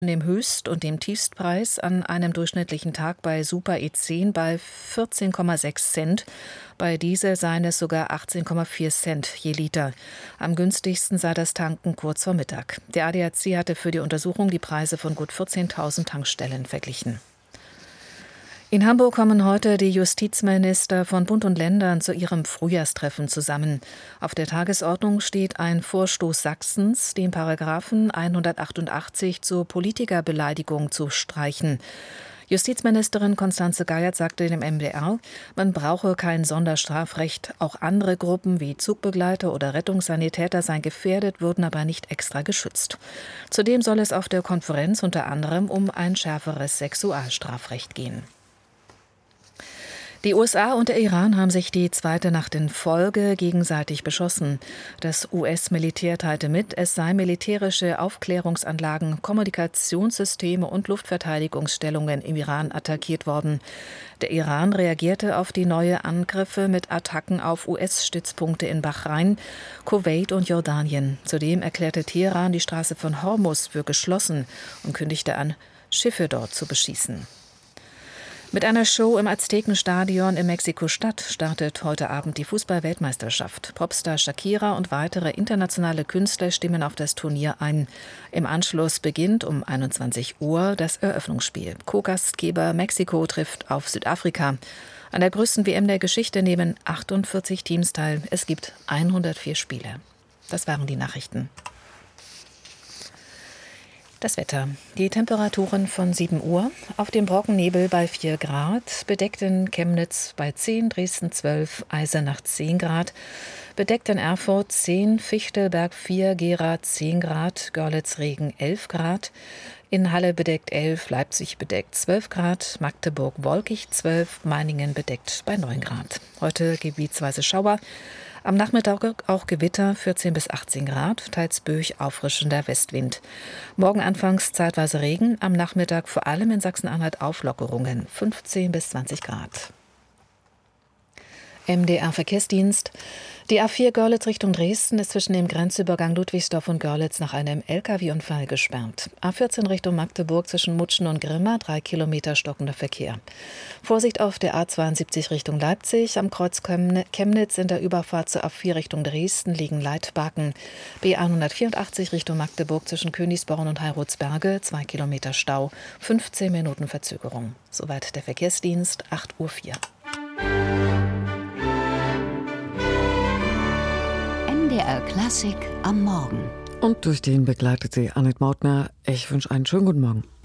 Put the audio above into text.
Dem Höchst- und dem Tiefstpreis an einem durchschnittlichen Tag bei Super E10 bei 14,6 Cent. Bei Diesel seien es sogar 18,4 Cent je Liter. Am günstigsten sei das Tanken kurz vor Mittag. Der ADAC hatte für die Untersuchung die Preise von gut 14.000 Tankstellen verglichen. In Hamburg kommen heute die Justizminister von Bund und Ländern zu ihrem Frühjahrstreffen zusammen. Auf der Tagesordnung steht ein Vorstoß Sachsens, den Paragraphen 188 zur Politikerbeleidigung zu streichen. Justizministerin Constanze Geiert sagte dem MDR, man brauche kein Sonderstrafrecht. Auch andere Gruppen wie Zugbegleiter oder Rettungssanitäter seien gefährdet, würden aber nicht extra geschützt. Zudem soll es auf der Konferenz unter anderem um ein schärferes Sexualstrafrecht gehen. Die USA und der Iran haben sich die zweite Nacht in Folge gegenseitig beschossen. Das US-Militär teilte mit, es seien militärische Aufklärungsanlagen, Kommunikationssysteme und Luftverteidigungsstellungen im Iran attackiert worden. Der Iran reagierte auf die neuen Angriffe mit Attacken auf US-Stützpunkte in Bahrain, Kuwait und Jordanien. Zudem erklärte Teheran die Straße von Hormuz für geschlossen und kündigte an, Schiffe dort zu beschießen. Mit einer Show im Aztekenstadion in Mexiko-Stadt startet heute Abend die Fußball-Weltmeisterschaft. Popstar Shakira und weitere internationale Künstler stimmen auf das Turnier ein. Im Anschluss beginnt um 21 Uhr das Eröffnungsspiel. Co-Gastgeber Mexiko trifft auf Südafrika. An der größten WM der Geschichte nehmen 48 Teams teil. Es gibt 104 Spiele. Das waren die Nachrichten. Das Wetter. Die Temperaturen von 7 Uhr. Auf dem Brockennebel bei 4 Grad. Bedeckt in Chemnitz bei 10, Dresden 12, Eisenach 10 Grad. Bedeckt in Erfurt 10, Fichtelberg 4, Gera 10 Grad. Görlitz Regen 11 Grad. In Halle bedeckt 11, Leipzig bedeckt 12 Grad. Magdeburg wolkig 12, Meiningen bedeckt bei 9 Grad. Heute gebietsweise Schauer. Am Nachmittag auch Gewitter, 14 bis 18 Grad, teils böig auffrischender Westwind. Morgen anfangs zeitweise Regen, am Nachmittag vor allem in Sachsen-Anhalt Auflockerungen, 15 bis 20 Grad. MDR-Verkehrsdienst. Die A4 Görlitz Richtung Dresden ist zwischen dem Grenzübergang Ludwigsdorf und Görlitz nach einem Lkw-Unfall gesperrt. A14 Richtung Magdeburg zwischen Mutschen und Grimma 3 Kilometer stockender Verkehr. Vorsicht auf der A72 Richtung Leipzig. Am Kreuz Chemnitz in der Überfahrt zur A4 Richtung Dresden liegen Leitbacken. B184 Richtung Magdeburg zwischen Königsborn und Heiratsberge 2 Kilometer Stau. 15 Minuten Verzögerung. Soweit der Verkehrsdienst, 8:04 Uhr. MDR Klassik am Morgen. Und durch den begleitet sie Annette Mautner. Ich wünsche einen schönen guten Morgen.